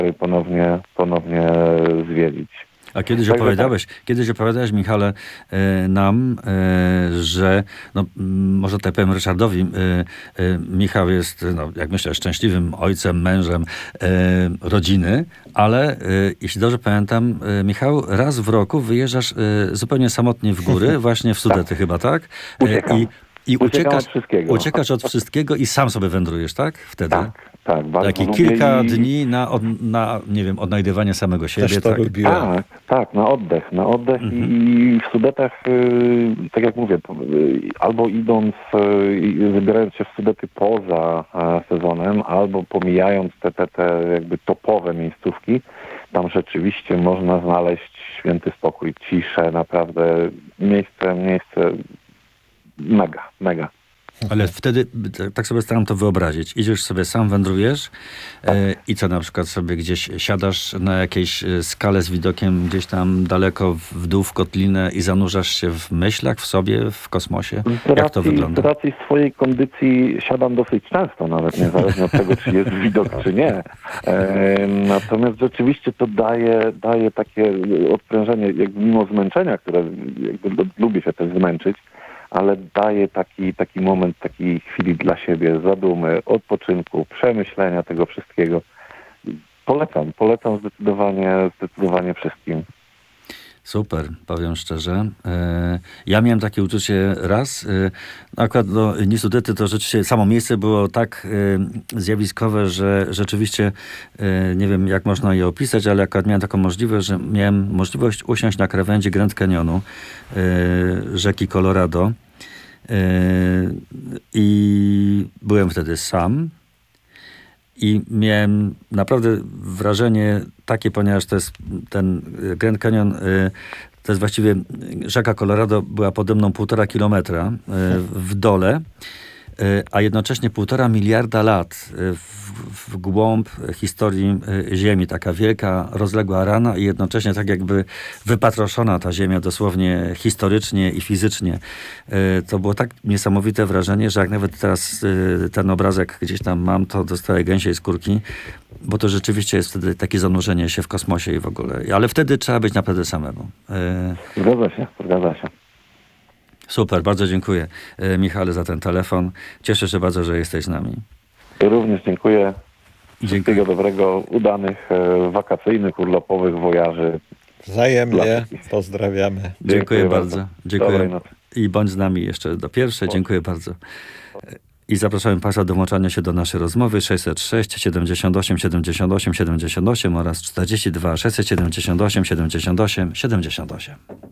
ponownie zwiedzić. A kiedyś opowiadałeś, Michale, nam, że, no, może tak powiem Ryszardowi, Michał jest, no, jak myślę, szczęśliwym ojcem, mężem rodziny, ale jeśli dobrze pamiętam, Michał, raz w roku wyjeżdżasz zupełnie samotnie w góry, właśnie w Sudety chyba, tak? I uciekasz od wszystkiego i sam sobie wędrujesz, tak? Wtedy? Tak, bardzo Takie lubię kilka dni na, nie wiem, odnajdywanie samego siebie. Też to lubiłem. Tak, na oddech. I w Sudetach, tak jak mówię, albo idąc, wybierając się w Sudety poza sezonem, albo pomijając te jakby topowe miejscówki, tam rzeczywiście można znaleźć święty spokój, ciszę, naprawdę miejsce mega. Ale wtedy, tak sobie staram to wyobrazić, idziesz sobie sam, wędrujesz i co, na przykład sobie gdzieś siadasz na jakiejś skale z widokiem gdzieś tam daleko w dół, w kotlinę i zanurzasz się w myślach, w sobie, w kosmosie? Jak to wygląda? Z racji swojej kondycji siadam dosyć często, nawet niezależnie od tego, czy jest widok, czy nie. Natomiast rzeczywiście to daje takie odprężenie, jakby mimo zmęczenia, które jakby lubię się też zmęczyć, ale daje taki moment, takiej chwili dla siebie, zadumy, odpoczynku, przemyślenia tego wszystkiego. Polecam zdecydowanie wszystkim. Super, powiem szczerze. Ja miałem takie uczucie raz. Akurat nie Sudety, to rzeczywiście samo miejsce było tak zjawiskowe, że rzeczywiście nie wiem, jak można je opisać, ale akurat miałem taką możliwość, że miałem możliwość usiąść na krawędzi Grand Canyonu, rzeki Colorado. I byłem wtedy sam. I miałem naprawdę wrażenie takie, ponieważ to jest ten Grand Canyon, to jest właściwie rzeka Colorado była pode mną 1,5 kilometra w dole, a jednocześnie 1,5 miliarda lat w głąb historii Ziemi. Taka wielka, rozległa rana i jednocześnie tak jakby wypatroszona ta Ziemia dosłownie historycznie i fizycznie. To było tak niesamowite wrażenie, że jak nawet teraz ten obrazek gdzieś tam mam, to dostaję gęsiej skórki, bo to rzeczywiście jest wtedy takie zanurzenie się w kosmosie i w ogóle. Ale wtedy trzeba być naprawdę samemu. Zgadza się. Super, bardzo dziękuję Michale za ten telefon. Cieszę się bardzo, że jesteś z nami. Również dziękuję. Wszystkiego dobrego, udanych wakacyjnych, urlopowych wojaży. Wzajemnie pozdrawiamy. Dziękuję bardzo. Dziękuję. Nocy. I bądź z nami jeszcze do pierwszej. Dziękuję bardzo. I zapraszamy Państwa do włączania się do naszej rozmowy 606 78 78 78 oraz 42 678 78 78.